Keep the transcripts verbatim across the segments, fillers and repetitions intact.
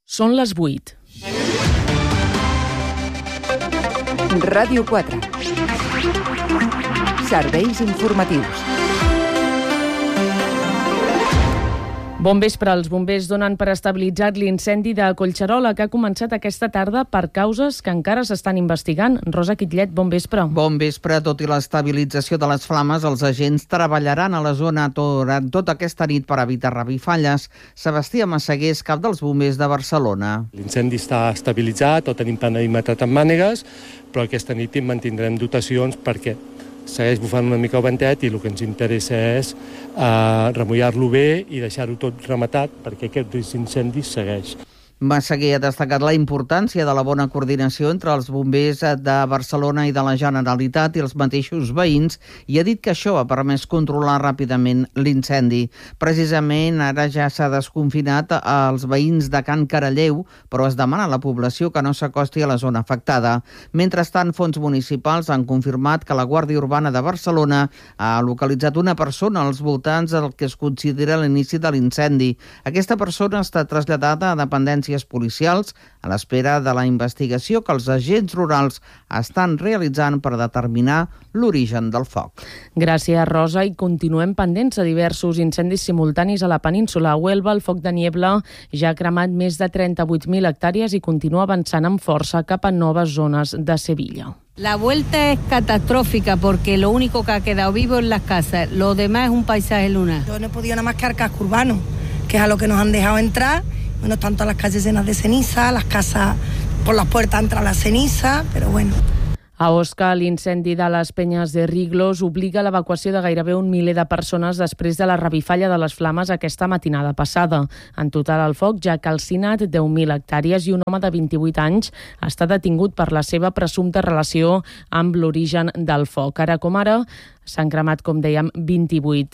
Són les vuit. Ràdio quatre. Serveis informatius. Bon vespre. Els bombers donen per estabilitzat l'incendi de Collserola, que ha començat aquesta tarda per causes que encara s'estan investigant. Rosa Quitlet, bon vespre. Bon vespre. Tot i l'estabilització de les flames, els agents treballaran a la zona durant tota aquesta nit per evitar revifalles. Sebastià Massaguer és cap dels bombers de Barcelona. L'incendi està estabilitzat, ho tenim perimetrat amb mànegues, però aquesta nit hi mantindrem dotacions perquè segueix bufant una mica el ventet i el que ens interessa és eh, remullar-lo bé i deixar-ho tot rematat perquè aquest risc d'incendi segueix. Massaguer ha destacat la importància de la bona coordinació entre els bombers de Barcelona i de la Generalitat i els mateixos veïns i ha dit que això ha permès controlar ràpidament l'incendi. Precisament ara ja s'ha desconfinat als veïns de Can Caralleu, però es demana a la població que no s'acosti a la zona afectada. Mentrestant, fons municipals han confirmat que la Guàrdia Urbana de Barcelona ha localitzat una persona als voltants del que es considera l'inici de l'incendi. Aquesta persona està traslladada a dependència policials a l'espera de la investigació que els agents rurals estan realitzant per determinar l'origen del foc. Gràcies, Rosa. I continuem pendents de diversos incendis simultanis a la península. A Huelva, el foc de Niebla ja ha cremat més de trenta-vuit mil hectàrees i continua avançant amb força cap a noves zones de Sevilla. La vuelta es catastrófica porque lo único que ha quedado vivo es las casas. Lo demás es un paisaje lunar. Yo no he podido nada más que al casco urbano, que es a lo que nos han dejado entrar. Bueno, están todas las calles llenas de ceniza, las casas por las puertas entra la ceniza, pero bueno. A Osca, l'incendi de les Penyes de Riglos obliga a l'evacuació de gairebé un miler de persones després de la revifalla de les flames aquesta matinada passada. En total, el foc ja ha calcinat deu mil hectàrees i un home de vint-i-vuit anys està detingut per la seva presumpta relació amb l'origen del foc. Ara com ara, s'han cremat, com dèiem, vint-i-vuit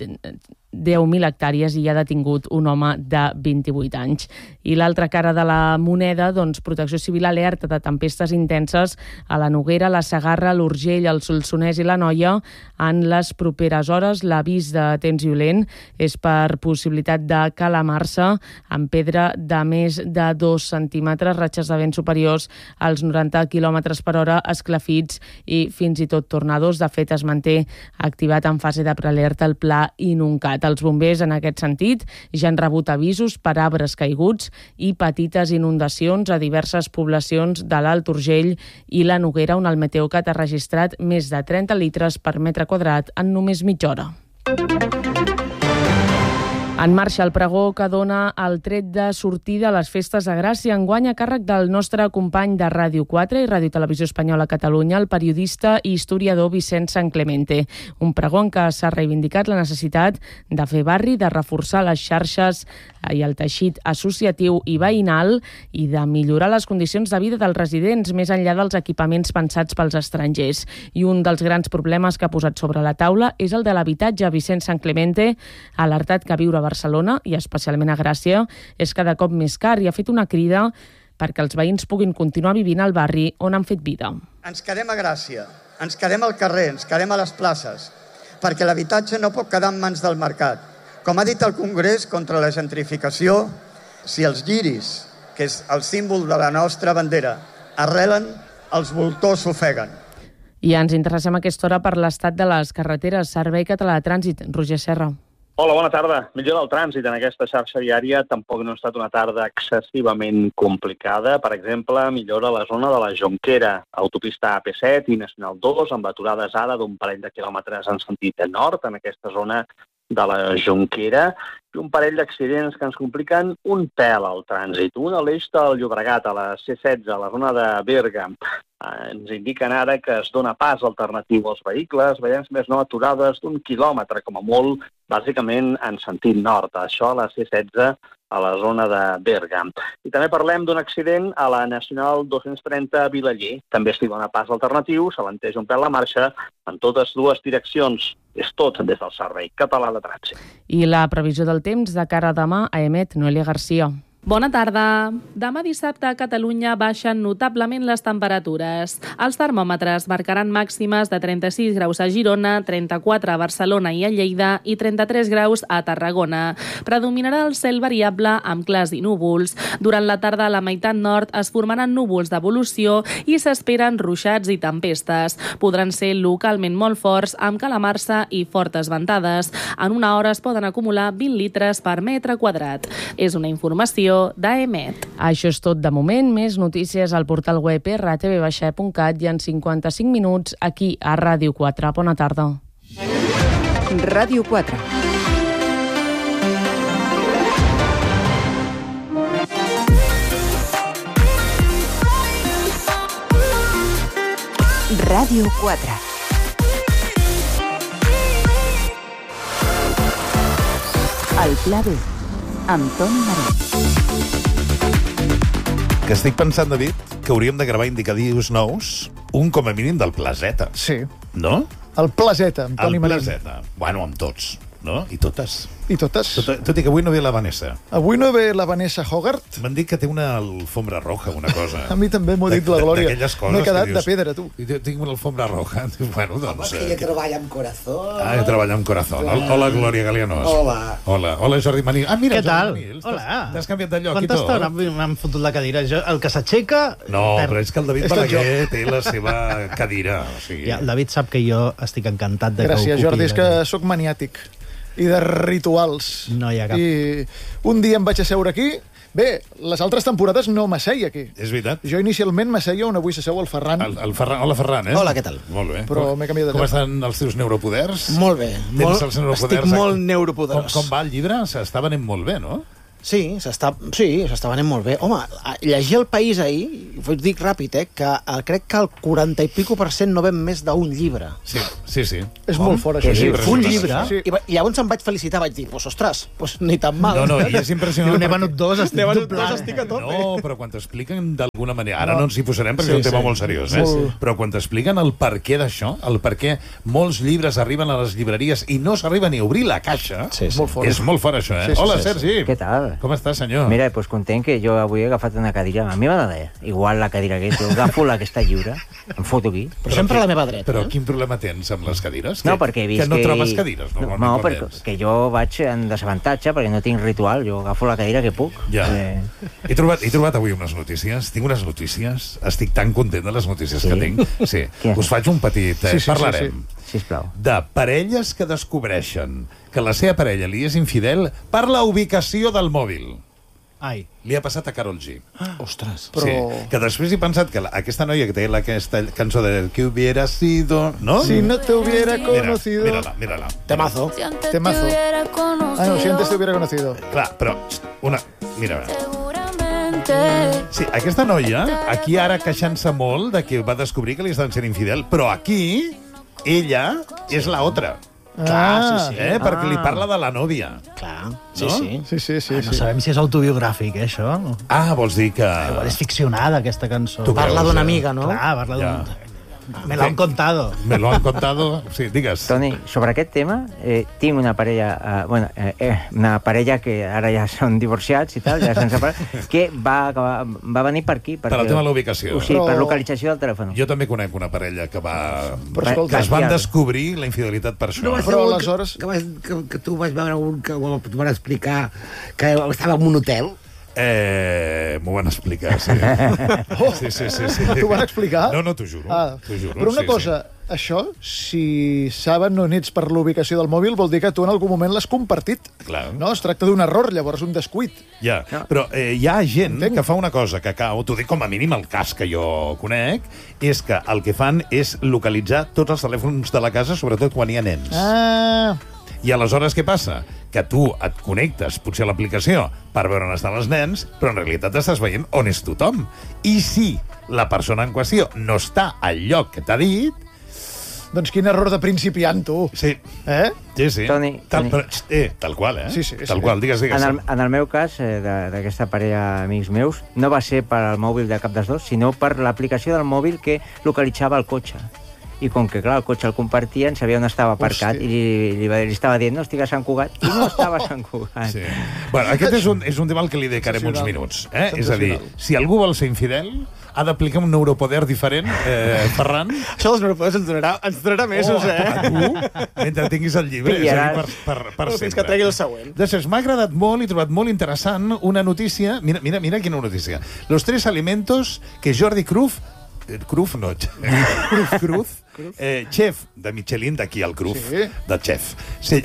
deu mil hectàrees i hi ha detingut un home de vint-i-vuit anys. I l'altra cara de la moneda, doncs, Protecció Civil alerta de tempestes intenses a la Noguera, la Segarra, l'Urgell, el Solsonès i la Noia en les properes hores. L'avís de temps violent és per possibilitat de calamar-se amb pedra de més de dos centímetres, ratxes de vent superiors als noranta quilòmetres per hora, esclafits i fins i tot tornados. De fet, es manté activat en fase de prealerta el pla Inuncat. Els bombers, en aquest sentit, ja han rebut avisos per arbres caiguts i petites inundacions a diverses poblacions de l'Alt Urgell i la Noguera, on el Meteocat ha registrat més de trenta litres per metre quadrat en només mitja hora. En marxa el pregó que dona el tret de sortida a les festes de Gràcia, enguany a càrrec del nostre company de Ràdio quatre i Ràdio Televisió Espanyola a Catalunya, el periodista i historiador Vicent Sanclemente. Un pregó en què s'ha reivindicat la necessitat de fer barri, de reforçar les xarxes i el teixit associatiu i veïnal i de millorar les condicions de vida dels residents més enllà dels equipaments pensats pels estrangers. I un dels grans problemes que ha posat sobre la taula és el de l'habitatge. Vicent Sanclemente ha alertat que viure a Barcelona, i especialment a Gràcia, és cada cop més car i ha fet una crida perquè els veïns puguin continuar vivint al barri on han fet vida. Ens quedem a Gràcia, ens quedem al carrer, ens quedem a les places, perquè l'habitatge no pot quedar en mans del mercat. Com ha dit el Congrés contra la gentrificació, si els lliris, que és el símbol de la nostra bandera, arrelen, els voltors s'ofeguen. I ens interessem a aquesta hora per l'estat de les carreteres. Servei Català de Trànsit, Roger Serra. Hola, bona tarda. Millora el trànsit en aquesta xarxa viària. Tampoc no ha estat una tarda excessivament complicada. Per exemple, millora la zona de la Jonquera, autopista A P set i Nacional dos, amb aturades ara d'un parell de quilòmetres en sentit de nord, en aquesta zona de la Jonquera, i un parell d'accidents que ens compliquen un pèl al trànsit. Un a l'eix del Llobregat, a la C setze, a la zona de Berga. Ens indiquen ara que es dona pas alternatiu als vehicles, veiem més no aturades d'un quilòmetre, com a molt, bàsicament en sentit nord. Això a la C setze, a la zona de Berga. I també parlem d'un accident a la Nacional dos-cents trenta a Vilaller. També s'hi dona pas alternatiu, s'alenteix un pèl la marxa en totes dues direccions. És tot des del Servei Català de Trànsit. I la previsió del temps de cara a demà a emet Noelia Garcia. Bona tarda. Demà dissabte a Catalunya baixen notablement les temperatures. Els termòmetres marcaran màximes de trenta-sis graus a Girona, trenta-quatre a Barcelona i a Lleida i trenta-tres graus a Tarragona. Predominarà el cel variable amb clars i núvols. Durant la tarda a la meitat nord es formaran núvols d'evolució i s'esperen ruixats i tempestes. Podran ser localment molt forts amb calamarsa i fortes ventades. En una hora es poden acumular vint litres per metre quadrat. És una informació d'A E M E T. Això és tot de moment. Més notícies al portal web erre te ve baixa e punt cat i en cinquanta-cinc minuts aquí a Ràdio quatre. Bona tarda. Ràdio quatre. Ràdio quatre. El Pla B, amb Toni Maret. Que estic pensant, David, que hauríem de gravar indicatius nous, un com a mínim del Pla Z. Sí. No? El Pla Z, amb Toni Maret. El Pla Z. Bueno, amb tots, no? I totes. I totes. Tot, tot i que avui no ve la Vanessa. Avui no ve la Vanessa Hogarth. M'han dit que té una alfombra roja, una cosa. A mi també m'ho ha dit la Glòria. D'aquelles coses m'he quedat dius, de pedra, tu. Tinc una alfombra roja. Bueno, doncs... Home, que ella treballa amb corazón. Ah, que treballa amb corazón. Hola, Glòria Galianos. Hola. Hola, hola Jordi Manil. Ah, mira, què tal? Manil, Hola. T'has canviat de lloc i Quanta tot. estona m'han fotut la cadira? Jo, el que s'aixeca... No, per... però és que el David Balaguer té la seva cadira. O sigui... ja, el David sap que jo estic encantat de Gràcies, que ocupi... Jordi, és que sóc maniàtic. I de rituals. No hi ha cap... I un dia em vaig asseure aquí. Bé, les altres temporades no m'asseia aquí. És veritat. Jo inicialment m'asseia on avui s'asseu el Ferran. El, el Ferran. Hola, Ferran, eh? Hola, què tal? Molt bé. Però m'he canviat de lloc. Com estan els teus neuropoders? Molt bé. Tens Molt, els neuropoders? estic molt neuropoderós. Com, com va el llibre? S'està venent molt bé, no? Sí, s'està sí, s'està venent molt bé. Home, llegir El País ahir, us dic ràpid, eh, que eh, crec que el quaranta i pico per cent no ven més d'un llibre. Sí, sí, sí. És Com? molt fort, això. Sí, sí, un sí, llibre. sí. I, I llavors em vaig felicitar, vaig dir, pues, ostres, pues, ni tan mal. No, no, i és impressionant. N'he venut dos, estic N'he venut doblant. dos, estic a tope. No, però quan t'expliquen d'alguna manera... Ara No. no ens hi posarem perquè Sí, és un tema sí. molt seriós, eh? Molt. Però quan t'expliquen el per què d'això, el per què molts llibres arriben a les llibreries i no s'arriben ni a obrir la caixa, Sí, sí. Molt fort. és molt fort, això, eh? Sí, sí, Hola, sí, sí. Sergi. Què tal? Com estàs, senyor? Mira, doncs content que jo avui he agafat una cadira. A mi m'agrada, eh? Igual la cadira que jo agafo la que està lliure, em foto aquí. Però sempre a la meva dreta. Però eh? quin problema tens amb les cadires? No, que, perquè he vist que... no que... trobes cadires, no, normalment, no quan perquè vens. que jo vaig en desavantatge, perquè no tinc ritual, jo agafo la cadira que puc. Ja. Eh, He trobat, he trobat avui unes notícies. Tinc unes notícies. Estic tan content de les notícies Sí? que tinc. Sí. Què? Us faig un petit... Eh, Sí, sí, sí, parlarem. sisplau. De parelles que descobreixen que la seva parella li és infidel per la ubicació del mòbil. Ai. Li ha passat a Karol G. Ostres. Però- Sí, que després he pensat que la, aquesta noia que té la, aquesta cançó de que hubiera sido, no? Si no te hubiera Mira, conocido... mírala, mírala. Temazo. Temazo. Ah, no, si antes te hubiera conocido. Clar, però una... Mira, sí, aquesta noia, aquí ara queixant-se molt de que va descobrir que li estan sent infidel, però aquí, ella és la otra. Clar, sí, sí. Eh? Perquè li Ah. parla de la nòvia. Clar, sí, No? sí. Sí, sí, sí. No sí. sabem si és autobiogràfic, eh, això. Ah, vols dir que... Igual és ficcionada, aquesta cançó. Tu Parla creus, d'una eh? amiga, no? Clar, parla Ja. d'un... Me lo han contado. Me lo han contado. Sí, digues. Toni, sobre aquest tema, eh, tinc una parella, eh, bueno, eh, eh, una parella que ara ja són divorciats i tal, ja s'han separat, que va, acabar, va venir per aquí. Per al tema de la ubicació. O sigui, Però- per localització del telèfon. Jo també conec una parella que va... Però escolta, que es van ja- descobrir la infidelitat per això. No va ser Però un aleshores- que, que, vas, que, que tu vas veure un que t'ho van explicar que estava en un hotel. Eh, M'ho van explicar, sí. Oh, sí, sí, sí, sí. T'ho van explicar? No, no, t'ho juro. Ah, T'ho juro. però una sí, cosa, sí. això, si saben on ets per l'ubicació del mòbil, vol dir que tu en algun moment l'has compartit. Clar. No? Es tracta d'un error, llavors un descuit. Ja, però eh, hi ha gent que fa una cosa que cau, t'ho dic com a mínim el cas que jo conec, és que el que fan és localitzar tots els telèfons de la casa, sobretot quan hi ha nens. Ah, I aleshores què passa? Que tu et connectes potser a l'aplicació per veure on estan els nens, però en realitat estàs veient on és tothom. I si la persona en qüestió no està al lloc que t'ha dit... doncs quin error de principiant, tu. Sí. Eh? Sí, sí. Toni, tal, Toni. però, eh, tal qual, eh? Sí, sí, sí. Tal qual, digues, digues. En el, en el meu cas, eh, de- d'aquesta parella amics meus, no va ser per al mòbil de cap dels dos, sinó per l'aplicació del mòbil que localitzava el cotxe. i com que, clar, el cotxe el compartien, sabia on estava aparcat, i li, li, li estava dient, no, estic a Sant Cugat, i no estava a Sant Cugat. Sí. Bueno, aquest és un, és un tema al que li dedicarem uns minuts. Eh? És a dir, si algú vol ser infidel, ha d'aplicar un neuropoder diferent, eh, Ferran. Això dels neuropoders ens donarà, ens donarà mesos, oh, eh? A tu, mentre tinguis el llibre, és a dir, per, per, per sempre. Fins que tregui el següent. Després, m'ha agradat molt i trobat molt interessant una notícia, mira, mira, mira quina notícia. Los tres alimentos que Jordi Cruz, Cruz no, Cruz Cruz, eh, chef de Michelin, d'aquí al Cruz, sí. de chef, se,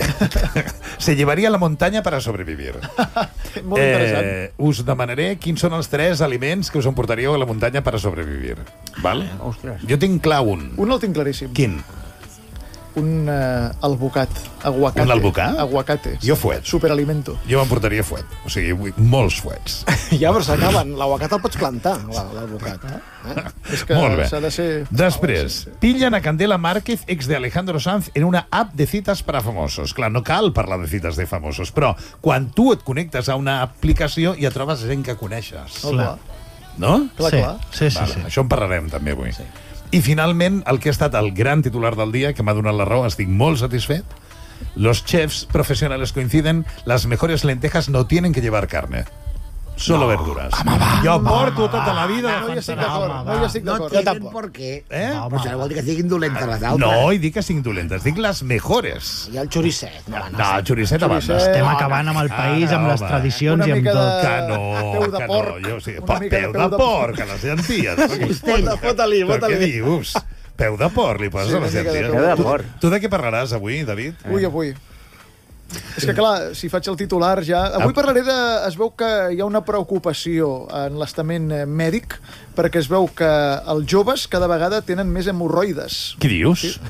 se llevaria a la muntanya per a sobrevivir. Molt interessant. Eh, us demanaré quins són els tres aliments que us emportaríeu a la muntanya per a sobrevivir. Val? Ostres. Jo tinc clar un. Un el tinc claríssim. Quin? Un uh, albocat. Aguacate. Un albocat? Aguacate. Jo fuet. Superalimento. Jo m'emportaria fuet. O sigui, vull molts fuets. Ja, però s'acaben. L'aguacat el pots plantar, l'albocat. Eh? És que Molt bé. s'ha de ser... Després, pillan a Candela Márquez, ex de Alejandro Sanz, en una app de cites per a famosos. Clar, no cal parlar de cites de famosos, però quan tu et connectes a una aplicació ja trobes gent que coneixes. Clar. No? Clar, Sí, clar. sí, sí, Vale, sí. això en parlarem també avui. Sí. I finalment, el que ha estat el gran titular del dia, que m'ha donat la raó, estic molt satisfet. Los chefs profesionales coinciden, las mejores lentejas no tienen que llevar carne. Solo no. verduras. Home, va, jo home, porto va, tota va, la vida... No hi estic d'acord, no hi estic No d'acord. tienen por qué. Eh? No, però això no vol dir que siguin dolentes les altres. No, i dic que siguin dolentes, dic les mejores. I el xoricet. No, no el xoricet a banda. Estem acabant amb el país, Ah, amb les home. tradicions Una i amb mica tot. de- Que no, peu de que porc. no. Jo, sí, Una mica de peu peu de de porc, a les llenties. Fota-li, fota-li, Però fota-li. què dius? Peu de porc, li poses Sí, a les una mica de llenties. peu de porc. Tu, tu de què parlaràs avui, David? Ui, avui. És que, clar, si faig el titular ja... Avui parlaré de... Es veu que hi ha una preocupació en l'estament eh, mèdic perquè es veu que els joves cada vegada tenen més hemorroides. Què dius? Sí.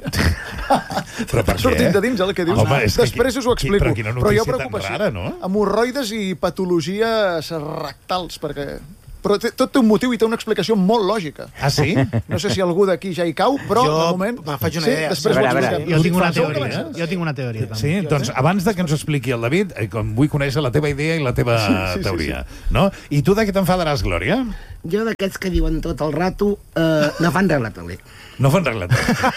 Però per què? Sortint de dins, el que dius. Home, és que Després qui- us ho qui- explico. però quina hi ha notícia tan preocupació. rara, no? Hemorroides i patologies rectals, perquè... Però té, tot té un motiu i té una explicació molt lògica. Ah, sí? No sé si algú d'aquí ja hi cau, però Jo de moment... me'n faig una sí, idea. Després A veure, ho a veure, expliquem. Jo tinc una Sou teoria. avançats? Jo tinc una teoria, també. Sí, doncs abans de que ens ho expliqui el David, eh, com vull conèixer la teva idea i la teva Sí, sí, sí, teoria. No? I tu de què t'enfadaràs, Glòria? Jo d'aquests que diuen tot el rato, eh, no fan res la tele. No fan res la tele.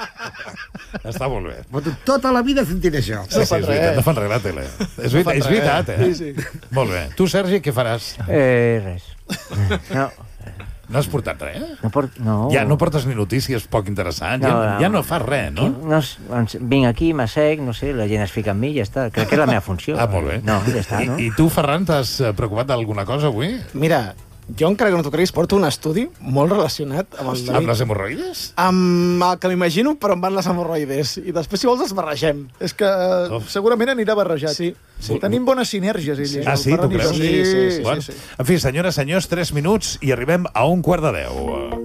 Està molt bé. Porto tota la vida sentint això. Sí, sí, és veritat, no fan res la tele. És veritat, és veritat, eh? Sí, sí. Molt bé. Tu, Sergi, què faràs? Eh, res. No, No has portat res? no port... No. Ja no portes ni notícies poc interessants, ja, No, no. ja no fas res, no? No, doncs vinc aquí, m'assec, no sé, la gent es fica amb mi i ja està. Crec que és la meva funció. Ah, molt bé. No, ja està, no? I, I tu, Ferran, t'has eh, preocupat d'alguna cosa avui? Mira, jo encara que no t'ho creguis, porto un estudi molt relacionat amb el Amb David. les hemorroides? Amb el que m'imagino, però em van les hemorroides. I després, si vols, els barregem. És que eh, Oh. segurament anirà barrejat. Sí, sí. Tenim bones sinergies, ell. Ah, sí? Tu creus? Sí, sí, sí. Bueno, sí, sí. En fi, senyores, senyors, tres minuts i arribem a un quart de deu.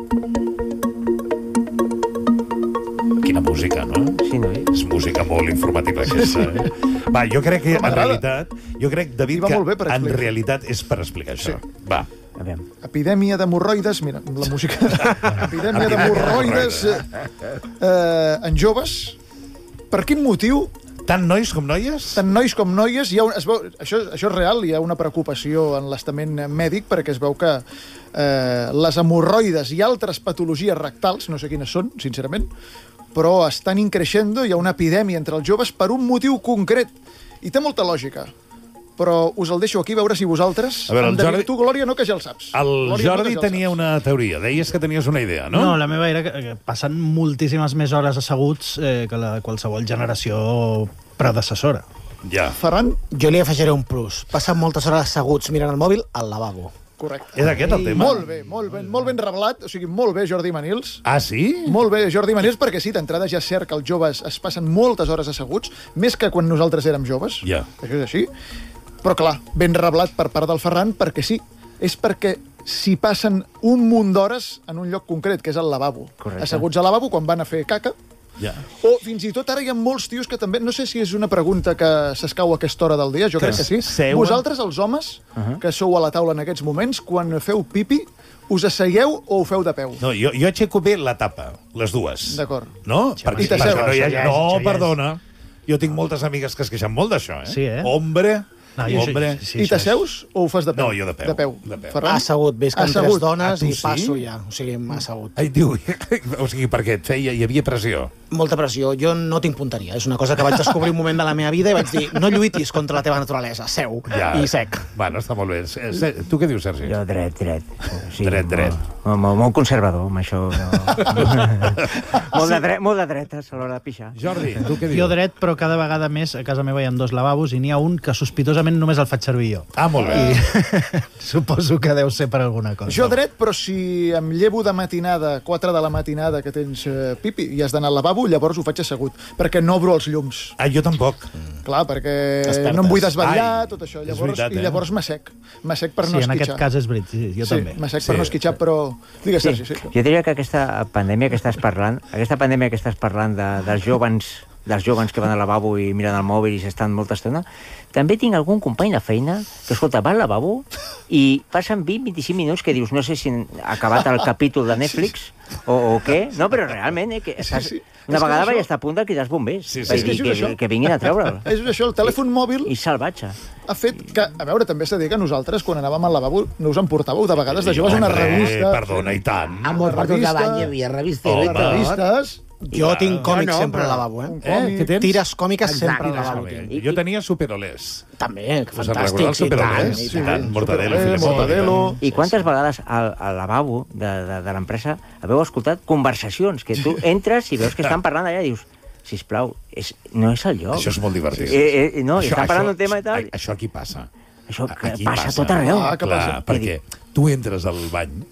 Quina música, no? Sí, no? És música molt informativa, aquesta. Eh? Va, jo crec que, en m'agrada. realitat, jo crec, David, I va que molt bé per en explicar. realitat és per explicar això. Va. A veure. Epidèmia d'hemorroides, mira, la música... Epidèmia d'hemorroides eh, eh, en joves. Per quin motiu? Tant nois com noies? Tant nois com noies, hi ha un, es veu, això, això és real, hi ha una preocupació en l'estament mèdic perquè es veu que eh, les hemorroides i altres patologies rectals, no sé quines són, sincerament, però estan increixent, hi ha una epidèmia entre els joves per un motiu concret. I té molta lògica. Però us el deixo aquí, a veure si vosaltres... A veure, el em dedico- Jordi- Tu, Glòria, no, que ja el saps. El Glòria, Jordi no, que ja el tenia saps. una teoria. Deies que tenies una idea, no? No, la meva era que, que passen moltíssimes més hores asseguts eh, que la qualsevol generació predecessora. Ja. Ferran? Jo li afegiré un plus. Passen moltes hores asseguts mirant el mòbil al lavabo. Correcte. És aquest el tema? Molt bé, molt ben, molt ben reblat, o sigui, molt bé, Jordi Manils. Ah, sí? Molt bé, Jordi Manils, perquè sí, d'entrada ja és cert que els joves es passen moltes hores asseguts, més que quan nosaltres érem joves. Ja. Això és així. Però, clar, ben reblat per part del Ferran, perquè sí, és perquè s'hi passen un munt d'hores en un lloc concret, que és el lavabo. Correcte. Asseguts al lavabo quan van a fer caca, Ja. o fins i tot ara hi ha molts tios que també... No sé si és una pregunta que s'escau a aquesta hora del dia, jo Que crec que sí. seuen- Vosaltres, els homes, Uh-huh. que sou a la taula en aquests moments, quan feu pipi, us asseieu o ho feu de peu? No, jo, jo aixeco bé la tapa, les dues. D'acord. No? I t'asseus. perquè no, hi hagi... Això ja és- no, això ja és- perdona. Jo tinc moltes amigues que es queixen molt d'això, eh? Sí, eh? Hombre, No, jo, Hombre. sí, sí, I això t'asseus o ho fas de peu? No, jo de peu. De peu. De peu. Ferran? Assegut, visc amb tres Assegut. dones Ah, tu i sí? passo ja. O sigui, m'ha assegut. Ai, diu, o sigui, perquè et feia, hi havia pressió. Molta pressió. Jo no tinc punteria. És una cosa que vaig descobrir un moment de la meva vida i vaig dir, no lluitis contra la teva naturalesa, seu Ja. i sec. Bueno, està molt bé. Se- se- Tu què dius, Sergi? Jo dret, dret. Sí, Dret, dret. Molt, molt, molt conservador, amb això. No. molt, de dret, molt de dretes a l'hora de pixar. Jordi, tu què dius? Jo dret, però cada vegada més a casa meva hi ha dos lavabos i n'hi ha un que sospitosament només el faig servir jo. Ah, molt bé. I suposo que deu ser per alguna cosa. Jo dret, però si em llevo de matinada, quatre de la matinada, que tens eh, pipi, i has d'anar al lavabo, llavors ho faig assegut, perquè no obro els llums. Ah, jo tampoc. Clar, perquè Despertes. no em vull desvetllar, Ai, tot això. és Llavors, veritat, I eh? llavors m'assec. M'assec per Sí, no en esquitxar. aquest cas és veritat, sí, jo sí, també. m'assec Sí. per no esquitxar, però... Digues, Sergi, sí. Jo diria que aquesta pandèmia que estàs parlant, aquesta pandèmia que estàs parlant de, dels jovens dels jovens que van al lavabo i miren el mòbil i s'estan molta estona, també tinc algun company de feina que, escolta, va al lavabo i passen vint a vint-i-cinc minuts que dius, no sé si han acabat el capítol de Netflix o, o què, no, però realment, eh, que estàs... Sí, sí. Una És que vegada això- vaig estar a punt de cridar els bombers. Sí, sí, Vaig és que dir això és que, això. que vinguin a treure'l. És això, el telèfon mòbil I salvatge. ha fet que... A veure, també s'ha de dir que nosaltres, quan anàvem al lavabo, no us en portàveu de vegades de joves una Hombre, revista... Perdona, i tant. A molt per tot revista, davant hi havia revistero Home. i tot. revistes... Jo tinc còmics no, sempre però- al lavabo, eh? Un Eh, còmic... què tens? Tires còmiques Exacte, sempre al tires lavabo. Molt tinc. bé. Jo tenia superolers. També, que Us en recordeu fantàstics, els i tant, superolers? i I tant. tant, Mortadelo, Superolers, Filemón, Mortadelo... I quantes vegades al, al lavabo de, de, de l'empresa haveu escoltat conversacions que tu entres i veus que estan parlant allà i dius, sisplau, és, no és el lloc. Això és molt divertit. Eh, eh, no, i Això- estan parlant això- d'un tema i tal. Això aquí passa. Això que Aquí passa a tot arreu. Ah, que Clar, passa? perquè tu entres al bany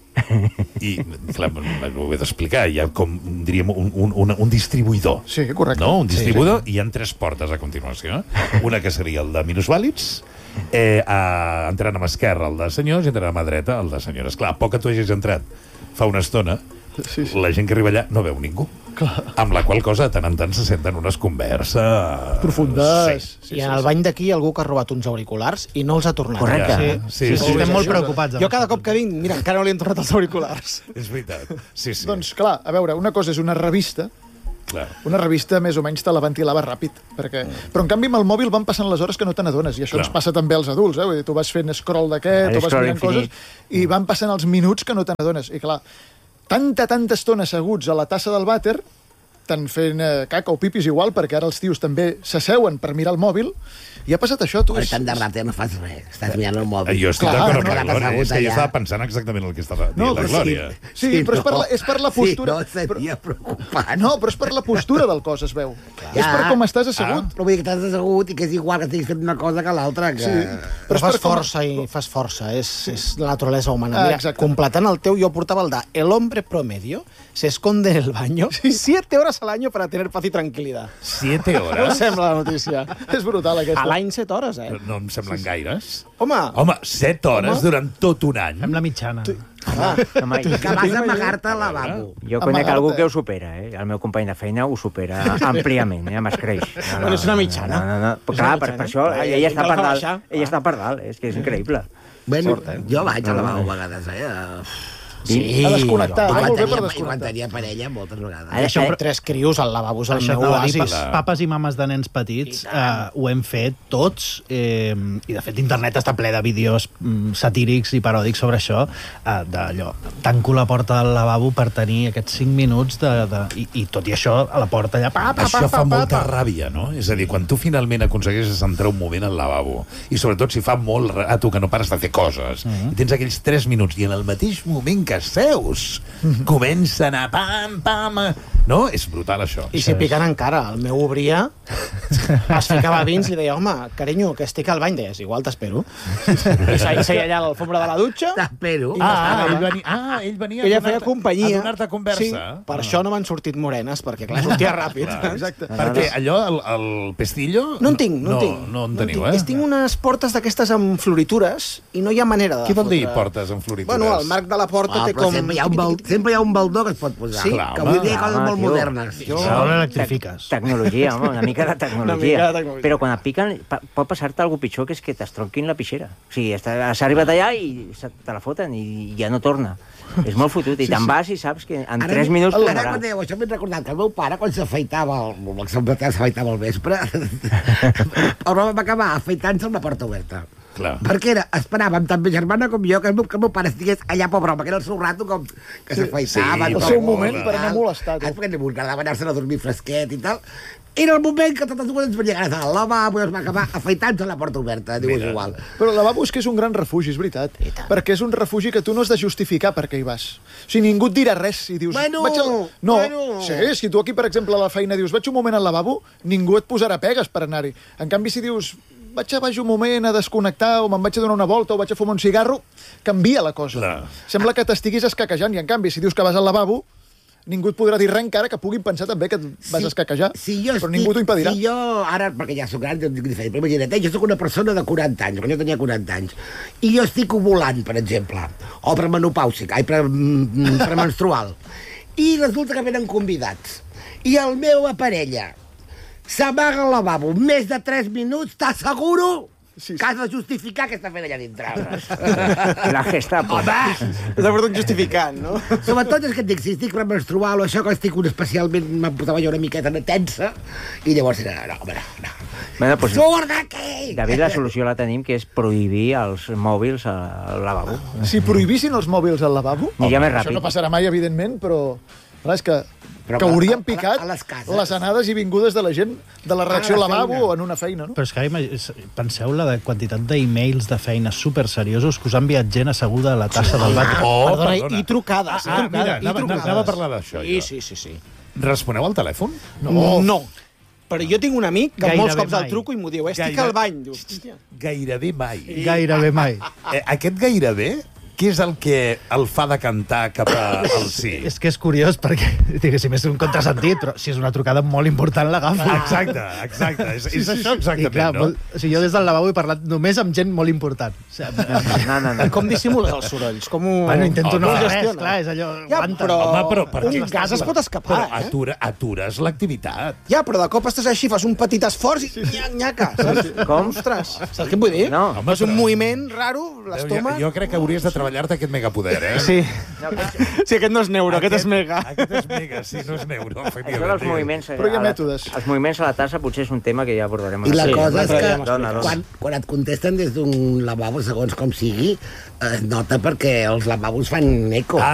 i, clar, ho he d'explicar, hi ha com, diríem, un, un, un, un distribuïdor. Sí, correcte. No? Un distribuïdor, i hi ha tres portes a continuació. Una que seria el de minusvàlids, eh, a, entrant a mà esquerra el de senyors i entrant a mà dreta el de senyores. Clar, a poc que tu hagis entrat fa una estona, Sí, sí. la gent que arriba allà no veu ningú. Clar. Amb la qual cosa, de tant en tant, se senten unes converses... Profundes. Sí. I en el bany d'aquí algú que ha robat uns auriculars i no els ha tornat. Correcte. Sí, Sí, sí, sí, estem sí, molt sí. preocupats. amb Jo cada això. cop que vinc, mira, encara no li han tornat els auriculars. És veritat. Sí, sí. Doncs clar, a veure, una cosa és una revista, Clar. una revista més o menys te la ventilava ràpid, perquè... però en canvi amb el mòbil van passant les hores que no te n'adones, i això Clar. ens passa també als adults, eh? Vull dir, tu vas fent scroll d'aquest, El tu vas scroll mirant coses, infinit. i van passant els minuts que no te n'adones. I clar, tanta, tanta estona asseguts a la tassa del vàter, tant fent eh, caca o pipis igual, perquè ara els tios també s'asseuen per mirar el mòbil, i ha passat això, tu. Per tant de rato no fas res. Estàs mirant el mòbil. Jo estic Clar, d'acord amb no, la no, Glòria, no, és que jo allà. estava pensant exactament el que estava dient No, la però sí, Glòria. sí, però és per la, és per la postura... Si no, seria preocupant. No, però és per la postura del cos, es veu. Clar. És per com estàs assegut. Però vull dir que t'has assegut i que és igual que estiguis fent una cosa que l'altra. Que... Sí. Però Però és fas per com- força i fas força, és, és la naturalesa humana. Ah, Mira, exacte. completant el teu, jo portava el de el hombre promedio se esconde en el baño siete horas al año para tener paz y tranquilidad. Siete No us hores? sembla la notícia? És brutal, aquesta. A l'any set hores, eh? No em semblen gaires. Home, Home, set hores Home. durant tot un any. Fem la mitjana. ah, Home, Que vas a amagar-te al lavabo. jo conec Amagar-te. algú que ho supera, eh? El meu company de feina ho supera àmpliament, eh? M'escreix. No, Però és una mitjana. No, no, no. És Clar, una per, mitjana. per això Clar, i ella està cal per que dalt. baixar. Ella està per dalt, és que és increïble. Bueno, Sort, eh? jo vaig No, a no, lavabo no. a vegades, eh? sí. A desconnectar. I Ah, quan molt bé per tenia, i desconnectar. quan tenia parella, moltes vegades. Ara, Això, eh, tres crios al lavabo és el Això meu t'anava a dir, oasis. pa- papes i mames de nens petits eh, ho hem fet tots eh, i de fet internet està ple de vídeos mm, satírics i paròdics sobre això, eh, d'allò, tanco la porta del lavabo per tenir aquests cinc minuts de, de, i, i tot i això a la porta allà pa, pa, Això pa, fa pa, molta pa. ràbia, no? És a dir, quan tu finalment aconsegueixes entrar un moment al lavabo, i sobretot si fa molt rato que no pares de fer coses, Mhm. i tens aquells tres minuts, i en el mateix moment que seus, comença a anar pam, pam... No? És brutal, això. I si piquen encara, el meu obria es ficava dins i deia, home, carinyo, que estic al bany, deies, igual t'espero. I se- seia allà a l'alfombra de la dutxa. T'espero. Ah, ell venia, ah, ell venia Ella a donar-te- feia companyia. a donar-te conversa. Sí, per això no m'han sortit morenes, perquè clar, sortia ràpid. Clar, Exacte. Perquè allò, el, el pestillo... No en tinc, no en no, tinc. No en en teniu, tinc. eh? És, tinc unes portes d'aquestes amb floritures i no hi ha manera de Què vol dir fotre- portes amb floritures? Bueno, al marc de la porta no, té però com... sempre hi, ha un bal... sempre hi ha un baldó que es pot posar. Sí? Que avui dia hi ha coses Home, molt tio. modernes. Jo- Això l'electrifiques. Tecnologia, home, una mica de Una tecnologia. mica de tecnologia. Però quan et piquen, pa- pot passar-te alguna pitjor, que és que t'estronquin la pixera. O sigui, està- has arribat allà i se- te la foten i ja no torna. És molt fotut. I te'n vas i saps que en tres minuts Ara tornarà. quan dèieu això m'he recordat que el meu pare, quan s'afeitava, el seu pare s'afeitava al vespre, el home va acabar afeitant-se amb la porta oberta. Clar. Perquè era, esperàvem tant ma germana com jo que el meu, que el meu pare estigués allà, pobre home, que era el seu rato com que s'afeitava. Sí, el tot, seu moment i per anar tal. molestat. Ah, perquè li agradava anar-se'n a dormir fresquet i tal. Era el moment que totes dues ens venien ganes al lavabo i es va acabar afeitant-se a la porta oberta, diu, és igual. Però el lavabo és que és un gran refugi, és veritat. Perquè és un refugi que tu no has de justificar per què hi vas. O sigui, ningú et dirà res si dius... Bueno, vaig al... No, bueno. sí, si tu aquí, per exemple, a la feina dius vaig un moment al lavabo, ningú et posarà pegues per anar-hi. En canvi, si dius vaig a baix un moment a desconnectar o me'n vaig a donar una volta o vaig a fumar un cigarro, canvia la cosa. Clar. Sembla que t'estiguis escaquejant i, en canvi, si dius que vas al lavabo, ningú et podrà dir res encara que puguin pensar també que et vas Si- escaquejar. Si jo però ningú t'ho impedirà. Si jo, ara, perquè ja soc gran, jo dic diferent, però imagina't, eh, jo soc una persona de quaranta anys, quan jo tenia quaranta anys, i jo estic ovulant, per exemple, o premenopàusica, ai, pre, mm, premenstrual, i resulta que venen convidats, i el meu parella s'amaga al lavabo més de tres minuts, t'asseguro sí, sí. que has de justificar què està fent allà dintre. La Gestapo. Home! S'ha perdut justificant, no? Sobretot és que et dic, si estic premenstrual o això, que estic un especialment, me'n posava jo una miqueta tensa, i llavors era, no, home, no, no. Bueno, pues, Surt d'aquí! David, la solució la tenim, que és prohibir els mòbils al lavabo. Si prohibissin els mòbils al lavabo, Aniria més això ràpid. no passarà mai, evidentment, però clar, és que, Però que a- haurien a- picat a les cases. les anades i vingudes de la gent de la redacció A la al lavabo feina. o en una feina, no? Però és que imag- penseu la de quantitat d'emails de feina super seriosos que us han enviat gent asseguda a la tassa del vàter. Oh, Perdona, perdona. i trucades. Ah, i ah, trucades, mira, i anava, trucades. anava a parlar d'això, Sí, jo. sí, sí, sí. Responeu al telèfon? No. no. Però jo tinc un amic que Gairebé molts cops mai. el truco i m'ho diu, eh, estic Gaire- al bany. Diu, hòstia. Gairebé mai. Gairebé mai. Eh, aquest gairebé, què és el que el fa de cantar cap a- al sí? És que és curiós perquè, diguéssim, és un contrasentit, però si és una trucada molt important, l'agafa. Exacte, exacte. És, és això I exactament, clar, no? molt, o sigui, jo des del lavabo he parlat només amb gent molt important. O sigui, No, no, no. I com dissimules els sorolls? Com ho... bueno, intento no Home. fer ho res, gestiones? clar, és allò... Ja, aguanta. però Home, però per un què? gas es pot escapar, Però eh? atura, atures l'activitat. Ja, però de cop estàs així, fas un petit esforç i nyac, nyaca, saps? Com? Ostres, saps què et vull dir? No. Home, Fas un però- moviment raro, Jo, l'estómac... jo crec que hauries de treballar-te aquest megapoder, eh? Sí. Sí, aquest no és neuro, aquest, és mega. Aquest és mega, sí, no és neuro, Això efectivament. dels moviments... eh, Però hi ha a la- mètodes. Els moviments a la tassa potser és un tema que ja abordarem. I la Sí, cosa és l'altre que dia m'explicaràs. Dona, dona. quan, quan et contesten des d'un lavabo, segons com sigui, es nota perquè els lavabos fan eco.